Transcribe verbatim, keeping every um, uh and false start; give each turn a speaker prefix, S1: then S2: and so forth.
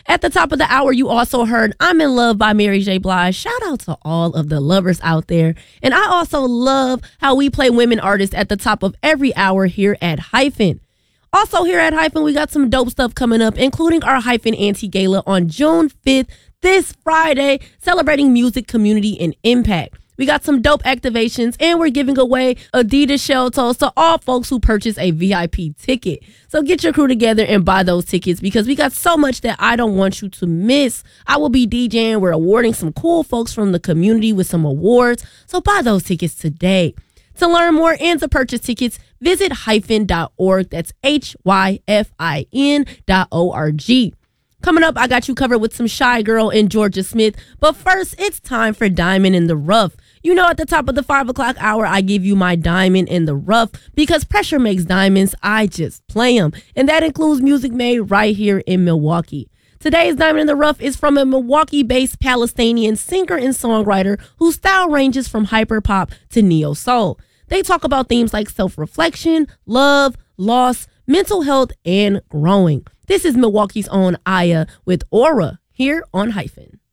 S1: At the top of the hour, you also heard I'm in Love by Mary J. Blige. Shout out to all of the lovers out there. And I also love how we play women artists at the top of every hour here at Hyphen. Also here at Hyphen, we got some dope stuff coming up, including our Hyphen Anti-Gala on June fifth, this Friday, celebrating music, community, and impact. We got some dope activations, and we're giving away Adidas shell toes to all folks who purchase a V I P ticket. So get your crew together and buy those tickets because we got so much that I don't want you to miss. I will be DJing. We're awarding some cool folks from the community with some awards. So buy those tickets today. To learn more and to purchase tickets, visit hyphen dot org. That's H Y F I N dot O R G. Coming up, I got you covered with some Shy Girl and Georgia Smith. But first, it's time for Diamond in the Rough. You know, at the top of the five o'clock hour, I give you my Diamond in the Rough because pressure makes diamonds. I just play them. And that includes music made right here in Milwaukee. Today's Diamond in the Rough is from a Milwaukee-based Palestinian singer and songwriter whose style ranges from hyperpop to neo-soul. They talk about themes like self-reflection, love, loss, mental health, and growing. This is Milwaukee's own Aya with Aura here on Hyphen.